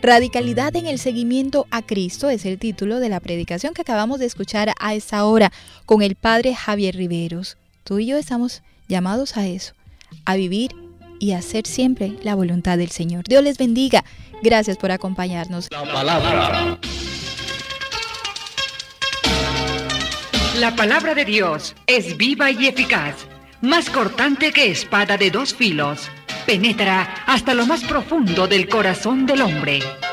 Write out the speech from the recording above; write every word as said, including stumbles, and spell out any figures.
Radicalidad en el seguimiento a Cristo es el título de la predicación que acabamos de escuchar a esta hora con el Padre Javier Riveros. Tú y yo estamos llamados a eso, a vivir y a hacer siempre la voluntad del Señor. Dios les bendiga. Gracias por acompañarnos. La palabra. La palabra de Dios es viva y eficaz, más cortante que espada de dos filos. Penetra hasta lo más profundo del corazón del hombre